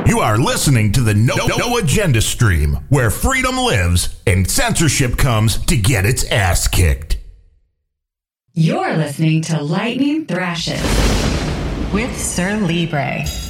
You are listening to the No Agenda stream, where freedom lives and censorship comes to get its ass kicked. You're listening to Lightning Thrashes with Sir Libre.